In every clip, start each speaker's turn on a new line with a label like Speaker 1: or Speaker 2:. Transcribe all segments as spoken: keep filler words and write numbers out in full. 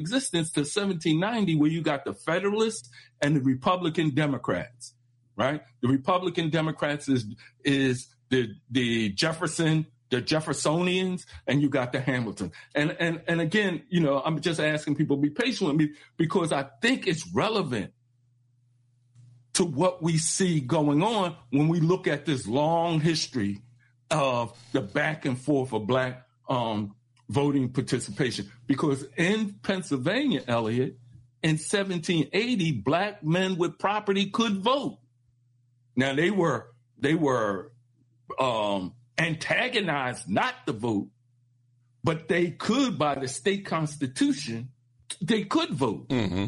Speaker 1: existence to seventeen ninety, where you got the Federalists and the Republican Democrats, right? The Republican Democrats is is the the Jefferson, the Jeffersonians, and you got the Hamilton. And and and again, you know, I'm just asking people to be patient with me because I think it's relevant to what we see going on when we look at this long history of the back and forth of black um, voting participation. Because in Pennsylvania, Elliot, in seventeen eighty, black men with property could vote. Now they were they were um, antagonized not to vote, but they could, by the state constitution, they could vote. Mm-hmm.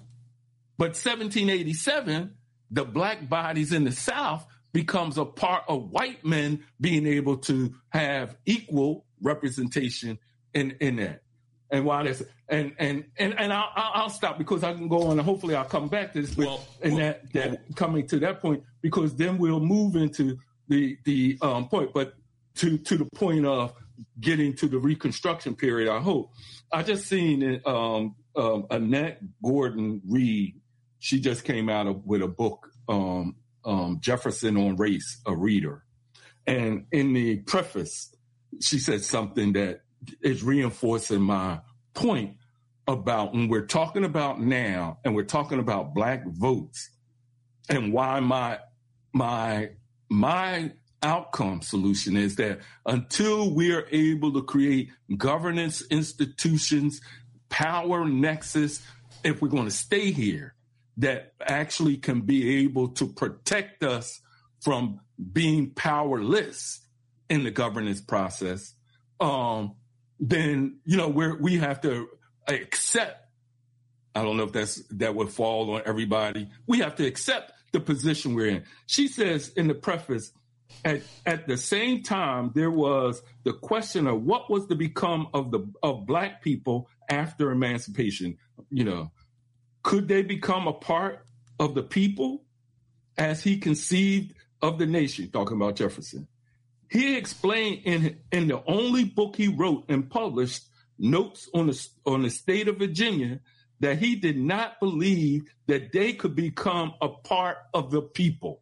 Speaker 1: But seventeen eighty-seven, the black bodies in the South becomes a part of white men being able to have equal representation in, in that. And while this, and and and and I'll, I'll stop because I can go on and hopefully I'll come back to this. But well, and well, that that well, coming to that point, because then we'll move into the the um, point. But to to the point of getting to the Reconstruction period, I hope. I just seen um, um, Annette Gordon Reed. She just came out of, with a book, um, um, Jefferson on Race, a reader. And in the preface, she said something that is reinforcing my point about when we're talking about now and we're talking about black votes and why my, my, my outcome solution is that until we are able to create governance institutions, power nexus, if we're going to stay here, that actually can be able to protect us from being powerless in the governance process, um, then, you know, we're, we have to accept, I don't know if that's, that would fall on everybody. We have to accept the position we're in. She says in the preface, at, at the same time, there was the question of what was to become of the, of black people after emancipation, you know. Could they become a part of the people as he conceived of the nation? Talking about Jefferson. He explained in, in the only book he wrote and published, Notes on the, on the State of Virginia, that he did not believe that they could become a part of the people.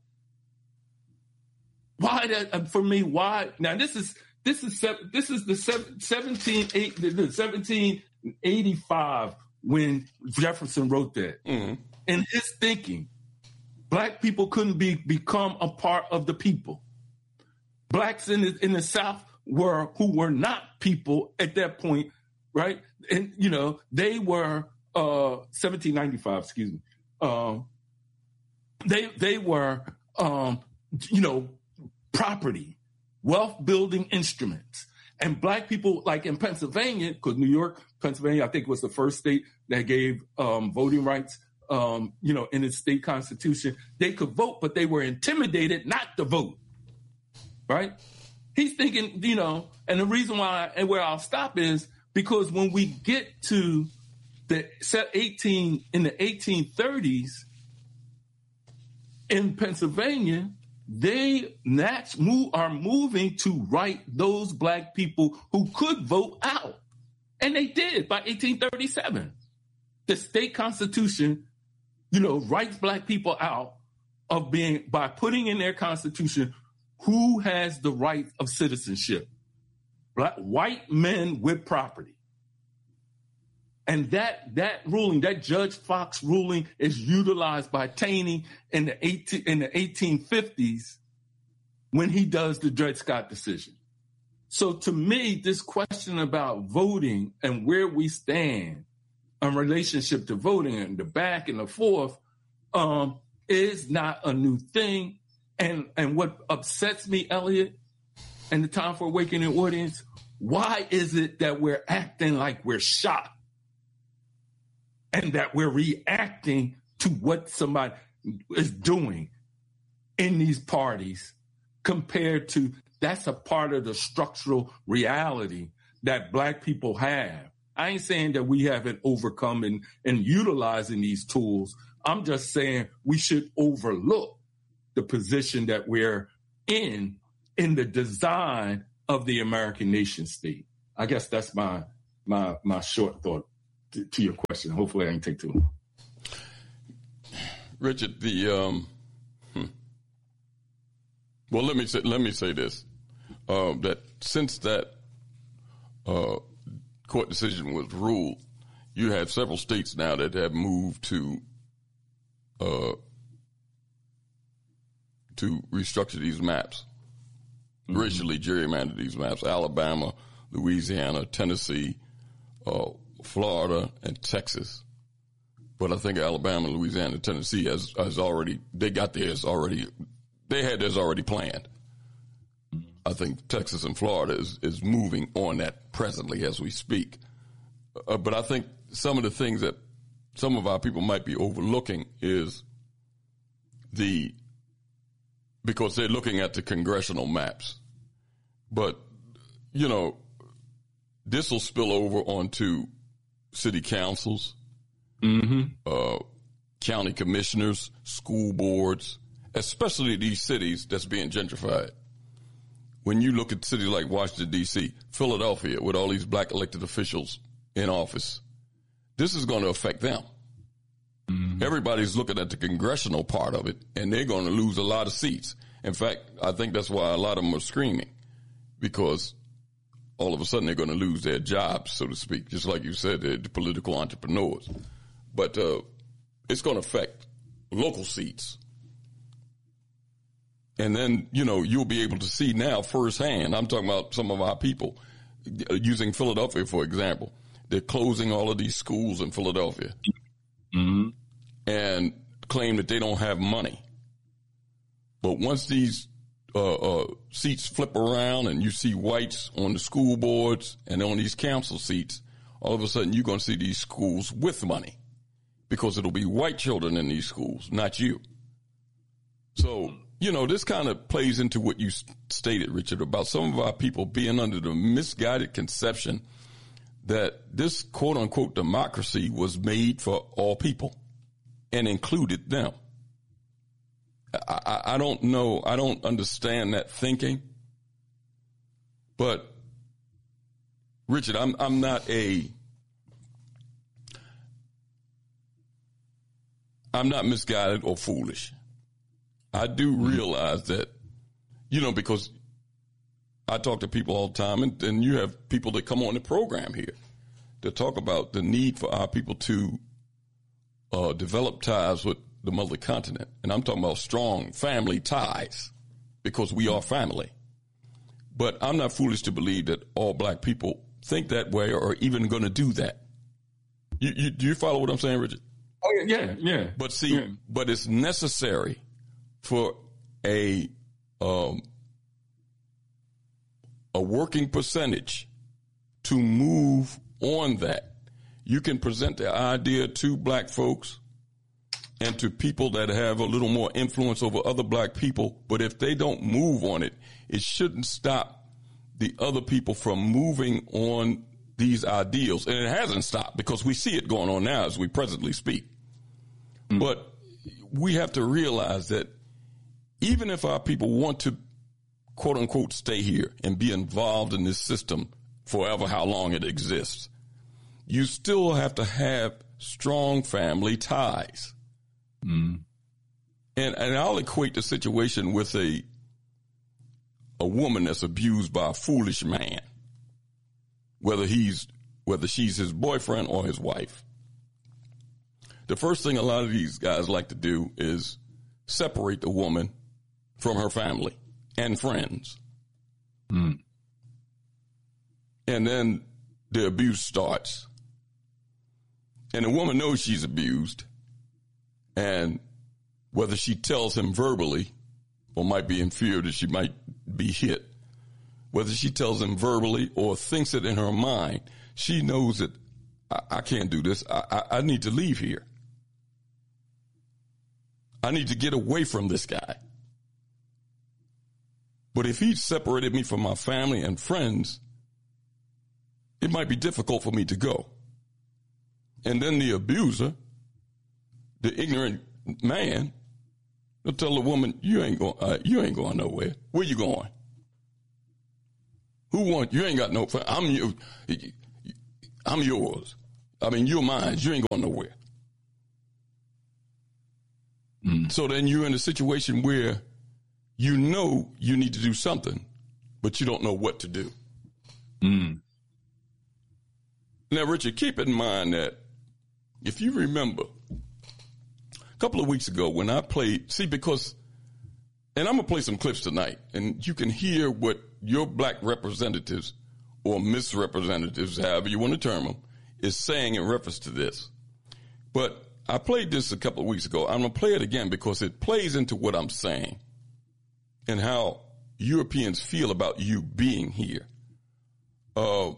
Speaker 1: Why that, for me, why? Now, this is this is this is the seventeen eighty-five when Jefferson wrote that. Mm-hmm. In his thinking, black people couldn't be become a part of the people. Blacks in the, in the South were who were not people at that point, right? And you know they were uh, seventeen ninety-five. Excuse me. Um, they they were um, you know property, wealth building instruments. And black people, like in Pennsylvania, because New York, Pennsylvania, I think was the first state that gave um, voting rights, um, you know, in its state constitution. They could vote, but they were intimidated not to vote, right? He's thinking, you know, and the reason why, and where I'll stop is because when we get to the eighteen in the eighteen thirties in Pennsylvania, they nat- move, are moving to write those black people who could vote out. And they did by eighteen thirty-seven. The state constitution, you know, writes black people out of being, by putting in their constitution, who has the right of citizenship. Black, white men with property. And that that ruling, that Judge Fox ruling, is utilized by Taney in the eighteen in the eighteen fifties when he does the Dred Scott decision. So to me, this question about voting and where we stand in relationship to voting and the back and the forth um, is not a new thing. And and what upsets me, Elliot, and the Time for Awakening audience, why is it that we're acting like we're shocked? And that we're reacting to what somebody is doing in these parties compared to that's a part of the structural reality that black people have. I ain't saying that we haven't overcome and, and utilizing these tools. I'm just saying we should overlook the position that we're in, in the design of the American nation state. I guess that's my my my short thought to, to your question. Hopefully I didn't take too long.
Speaker 2: Richard, the um, hmm. well, let me say let me say this: uh, that since that uh, court decision was ruled, you have several states now that have moved to uh, to restructure these maps, mm-hmm. racially gerrymander these maps. Alabama, Louisiana, Tennessee, uh, Florida, and Texas. But I think Alabama, Louisiana, and Tennessee has, has already, they got theirs already, they had theirs already planned. I think Texas and Florida is, is moving on that presently as we speak. Uh, but I think some of the things that some of our people might be overlooking is the, because they're looking at the congressional maps. But, you know, this will spill over onto city councils, mm-hmm. uh, county commissioners, school boards, especially these cities that's being gentrified. When you look at cities like Washington, D C, Philadelphia, with all these black elected officials in office, this is going to affect them. Mm-hmm. Everybody's looking at the congressional part of it, and they're going to lose a lot of seats. In fact, I think that's why a lot of them are screaming, because all of a sudden they're going to lose their jobs, so to speak, just like you said, they're the political entrepreneurs. But uh, it's going to affect local seats. And then, you know, you'll be able to see now firsthand. I'm talking about some of our people, using Philadelphia, for example. They're closing all of these schools in Philadelphia, mm-hmm. and claim that they don't have money. But once these uh, uh, seats flip around and you see whites on the school boards and on these council seats, all of a sudden you're going to see these schools with money, because it'll be white children in these schools, not you. So, you know, this kind of plays into what you stated, Richard, about some of our people being under the misguided conception that this quote-unquote democracy was made for all people and included them. I, I, I don't know. I don't understand that thinking. But, Richard, I'm I'm not a I'm not misguided or foolish. I do realize that, you know, because I talk to people all the time, and, and you have people that come on the program here to talk about the need for our people to uh, develop ties with the mother continent. And I'm talking about strong family ties, because we are family. But I'm not foolish to believe that all black people think that way or are even going to do that. You, you, do you follow what I'm saying, Richard?
Speaker 1: Oh, yeah, yeah.
Speaker 2: But see, yeah. but it's necessary for a um, a working percentage to move on that. You can present the idea to black folks and to people that have a little more influence over other black people, but if they don't move on it, it shouldn't stop the other people from moving on these ideals. And it hasn't stopped, because we see it going on now as we presently speak. Mm. But we have to realize that even if our people want to, quote unquote, stay here and be involved in this system forever, how long it exists, you still have to have strong family ties. Mm. And and I'll equate the situation with a a woman that's abused by a foolish man, whether he's whether she's his boyfriend or his wife. The first thing a lot of these guys like to do is separate the woman from her family and friends. Mm. And then the abuse starts. And the woman knows she's abused. And whether she tells him verbally or might be in fear that she might be hit, whether she tells him verbally or thinks it in her mind, she knows that I, I can't do this. I, I, I need to leave here. I need to get away from this guy. But if he separated me from my family and friends, it might be difficult for me to go. And then the abuser, the ignorant man, will tell the woman, "You ain't going. Uh, you ain't going nowhere. Where you going? Who want you? Ain't got no. I'm you. I'm yours. I mean, you're mine. You ain't going nowhere. Mm. So then you're in a situation where you know you need to do something, but you don't know what to do. Mm. Now, Richard, keep in mind that if you remember a couple of weeks ago when I played, see, because, and I'm going to play some clips tonight, and you can hear what your black representatives or misrepresentatives, however you want to term them, is saying in reference to this. But I played this a couple of weeks ago. I'm going to play it again because it plays into what I'm saying and how Europeans feel about you being here. Uh,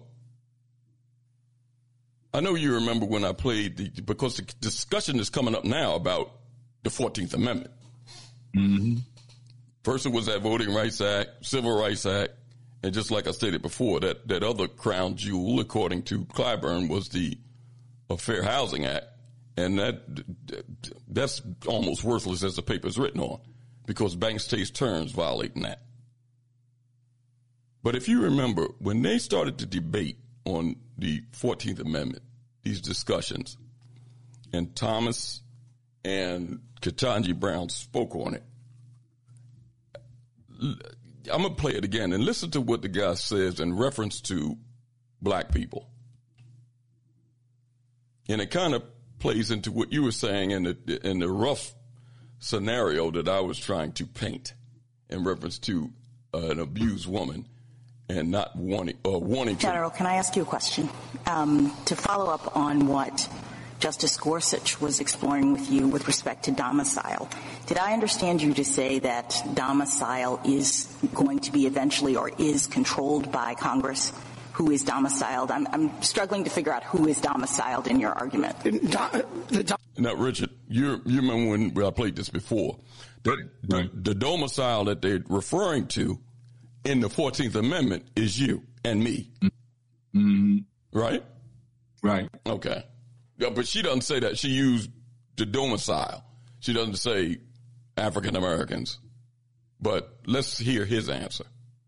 Speaker 2: I know you remember when I played, the, because the discussion is coming up now about the fourteenth Amendment. Mm-hmm. First it was that Voting Rights Act, Civil Rights Act, and just like I stated before, that, that other crown jewel, according to Clyburn, was the uh, Fair Housing Act. And that that's almost worthless as the paper's written on, because banks chase turns violating that. But if you remember, when they started to debate on the fourteenth Amendment, these discussions, and Thomas and Ketanji Brown spoke on it, I'm going to play it again and listen to what the guy says in reference to black people. And it kind of plays into what you were saying in the in the rough scenario that I was trying to paint in reference to uh, an abused woman and not wanting uh, wanting to.
Speaker 3: General, can I ask you a question? Um, to follow up on what Justice Gorsuch was exploring with you with respect to domicile, did I understand you to say that domicile is going to be eventually or is controlled by Congress? Who is domiciled? I'm, I'm struggling to figure out who is domiciled in your argument.
Speaker 2: Now, Richard, you you remember when I played this before? That right. the, the domicile that they're referring to in the fourteenth Amendment is you and me. Mm-hmm. Right?
Speaker 1: Right.
Speaker 2: Okay. Yeah, but she doesn't say that. She used the domicile. She doesn't say African Americans. But let's hear his answer.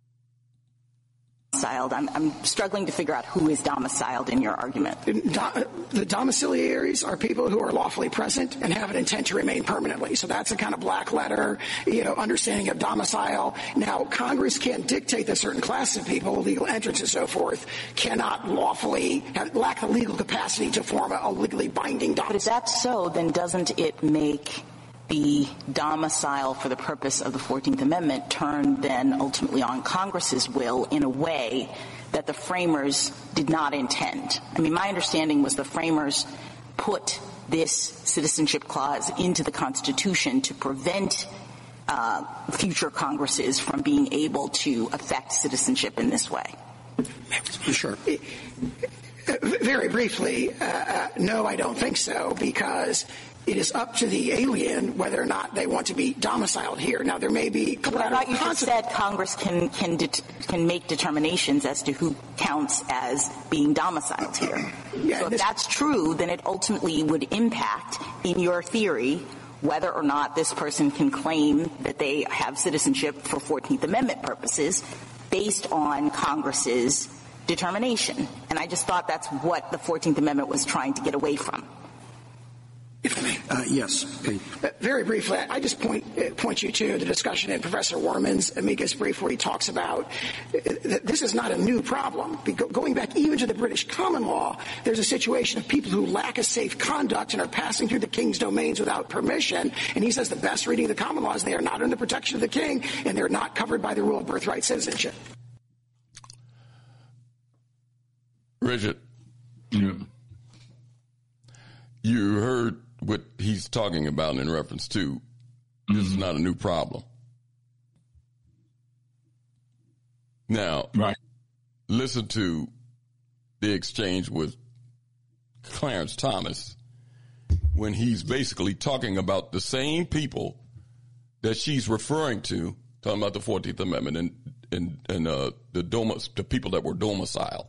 Speaker 3: Domiciled. I'm, I'm struggling to figure out who is domiciled in your argument.
Speaker 4: The domiciliaries are people who are lawfully present and have an intent to remain permanently. So that's a kind of black letter, you know, understanding of domicile. Now, Congress can dictate that certain classes of people, legal entrants and so forth, cannot lawfully have, lack the legal capacity to form a, a legally binding domicile.
Speaker 3: But if that's so, then doesn't it make the domicile for the purpose of the fourteenth Amendment turn then ultimately on Congress's will in a way that the framers did not intend? I mean, my understanding was the framers put this citizenship clause into the Constitution to prevent uh, future Congresses from being able to affect citizenship in this way.
Speaker 4: Sure. Very briefly, uh, uh, no, I don't think so, because it is up to the alien whether or not they want to be domiciled here. Now, there may be collateral
Speaker 3: consequences. You just said Congress can can det- can make determinations as to who counts as being domiciled here. Yeah, so if that's true, then it ultimately would impact, in your theory, whether or not this person can claim that they have citizenship for fourteenth Amendment purposes based on Congress's determination. And I just thought that's what the fourteenth Amendment was trying to get away from.
Speaker 4: If I may. Uh, yes. Okay. Uh, very briefly, I just point uh, point you to the discussion in Professor Warman's amicus brief where he talks about uh, that this is not a new problem. Be- going back even to the British common law, there's a situation of people who lack a safe conduct and are passing through the king's domains without permission. And he says the best reading of the common law is they are not under the protection of the king and they're not covered by the rule of birthright citizenship.
Speaker 2: Richard, yeah. You heard what he's talking about in reference to mm-hmm. this is not a new problem. Now,
Speaker 1: right.
Speaker 2: listen to the exchange with Clarence Thomas when he's basically talking about the same people that she's referring to, talking about the fourteenth Amendment and and, and uh, the dom- the people that were domiciled.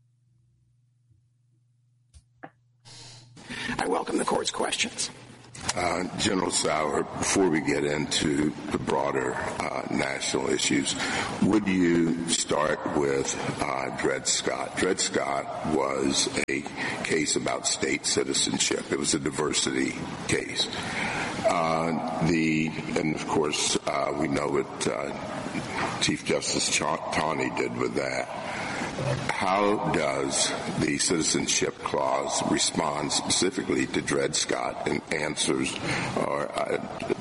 Speaker 4: I welcome the court's questions.
Speaker 5: Uh, General Sauer, before we get into the broader uh, national issues, would you start with uh, Dred Scott? Dred Scott was a case about state citizenship. It was a diversity case. Uh, the and of course uh, we know what uh, Chief Justice Taney did with that. How does the Citizenship Clause respond specifically to Dred Scott and answers or uh,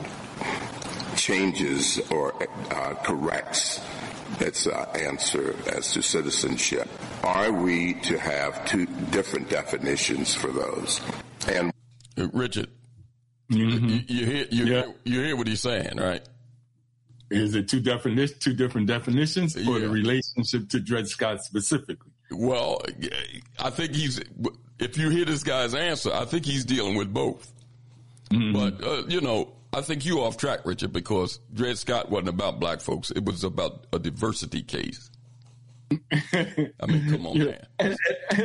Speaker 5: changes or uh, corrects its uh, answer as to citizenship? Are we to have two different definitions for those? And
Speaker 2: Richard,
Speaker 1: Mm-hmm.
Speaker 2: you, you hear you,
Speaker 1: yeah.
Speaker 2: you hear what he's saying, right?
Speaker 1: Is it two definitions, two different definitions, or
Speaker 2: Yeah.
Speaker 1: the relationship to Dred Scott specifically?
Speaker 2: Well, I think he's. If you hear this guy's answer, I think he's dealing with both. Mm-hmm. But uh, you know, I think you off track, Richard, because Dred Scott wasn't about black folks. It was about a diversity case. I mean, come on,
Speaker 1: Yeah.
Speaker 2: man.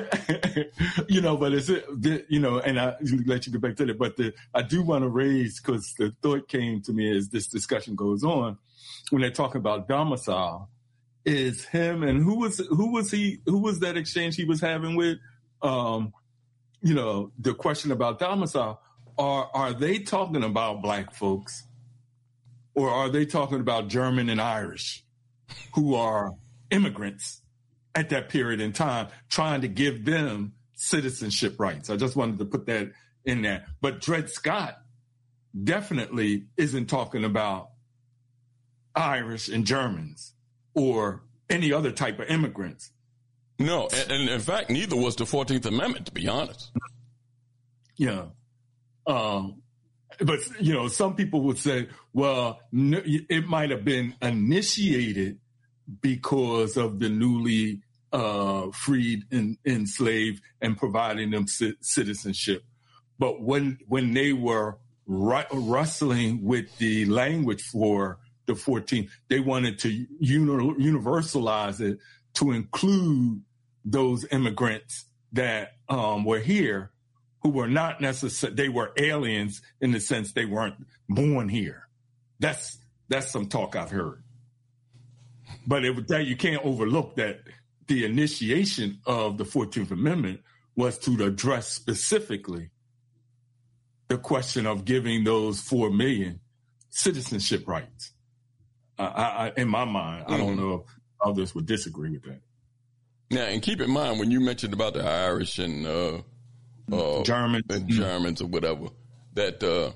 Speaker 1: You know, but it's, you know, and I let you get back to that, but the, I do want to raise, because the thought came to me as this discussion goes on, when they're talking about domicile, is him and who was, who was he, who was that exchange he was having with, um, you know, the question about domicile, are, are they talking about black folks, or are they talking about German and Irish who are immigrants at that period in time, trying to give them citizenship rights? I just wanted to put that in there. But Dred Scott definitely isn't talking about Irish and Germans or any other type of immigrants.
Speaker 2: No, and, and in fact, neither was the fourteenth Amendment, to be honest.
Speaker 1: Yeah. Um, but, you know, some people would say, well, no, it might have been initiated because of the newly uh, freed and enslaved and providing them c- citizenship. But when when they were ru- wrestling with the language for the fourteenth, they wanted to uni- universalize it to include those immigrants that um, were here, who were not necessarily, they were aliens in the sense they weren't born here. That's that's some talk I've heard. But it, that you can't overlook that the initiation of the fourteenth Amendment was to address specifically the question of giving those four million citizenship rights. Uh, I, I, in my mind, mm-hmm. I don't know if others would disagree with that.
Speaker 2: Now, and keep in mind when you mentioned about the Irish and uh, uh,
Speaker 1: Germans
Speaker 2: and Germans or whatever, that uh,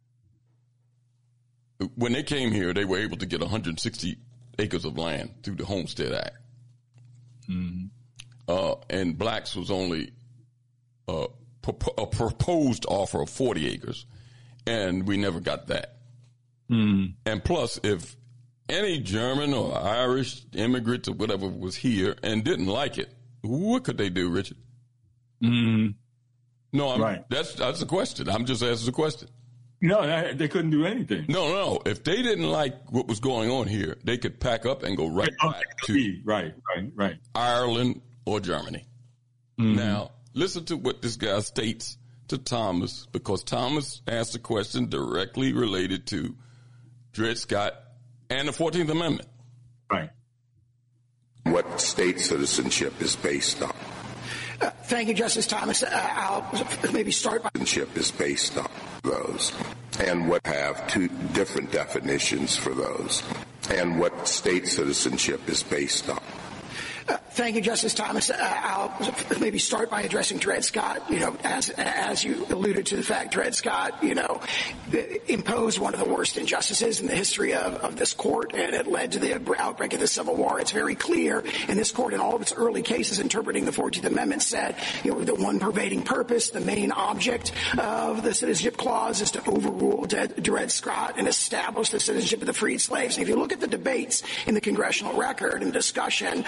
Speaker 2: when they came here, they were able to get one hundred sixty acres of land through the Homestead Act. Mm-hmm. Uh, and blacks was only uh, pro- a proposed offer of forty acres, and we never got that. Mm-hmm. And plus, if any German or Irish immigrants or whatever was here and didn't like it, what could they do, Richard?
Speaker 1: Mm-hmm.
Speaker 2: No, I'm,
Speaker 1: right.
Speaker 2: that's that's a question. I'm just asking a question.
Speaker 1: No, they couldn't do anything.
Speaker 2: No, no. If they didn't like what was going on here, they could pack up and go right
Speaker 1: okay,
Speaker 2: back to
Speaker 1: right, right, right.
Speaker 2: Ireland or Germany. Mm-hmm. Now, listen to what this guy states to Thomas, because Thomas asked a question directly related to Dred Scott and the fourteenth Amendment.
Speaker 1: Right.
Speaker 5: What state citizenship is based on?
Speaker 4: Uh, thank you, Justice Thomas. Uh, I'll maybe start by...
Speaker 5: Citizenship is based on those, and what have two different definitions for those, and what state citizenship is based on.
Speaker 4: Uh, thank you, Justice Thomas. Uh, I'll maybe start by addressing Dred Scott. You know, as as you alluded to the fact, Dred Scott, you know, imposed one of the worst injustices in the history of, of this court, and it led to the outbreak of the Civil War. It's very clear, and this court in all of its early cases interpreting the fourteenth Amendment said, you know, the one pervading purpose, the main object of the Citizenship Clause is to overrule Dred Scott and establish the citizenship of the freed slaves. And if you look at the debates in the congressional record and discussion, uh,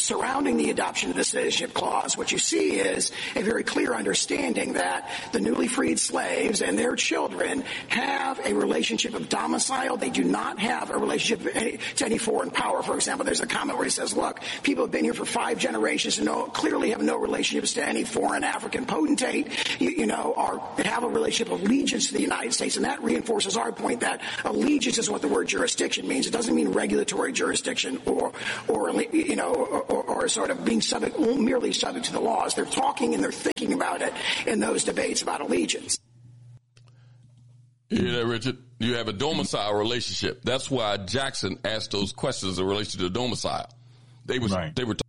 Speaker 4: surrounding the adoption of the citizenship clause, what you see is a very clear understanding that the newly freed slaves and their children have a relationship of domicile. They do not have a relationship to any, to any foreign power. For example, there's a comment where he says, look, people have been here for five generations and no, clearly have no relationships to any foreign African potentate, you, you know, or have a relationship of allegiance to the United States. And that reinforces our point that allegiance is what the word jurisdiction means. It doesn't mean regulatory jurisdiction or, or you know, or, or, or sort of being subject, merely subject to the laws. They're talking and they're thinking about it in those debates about allegiance.
Speaker 2: You hear that, Richard? You have a domicile relationship. That's why Jackson asked those questions in relation to the domicile. They was,
Speaker 1: right.
Speaker 2: they were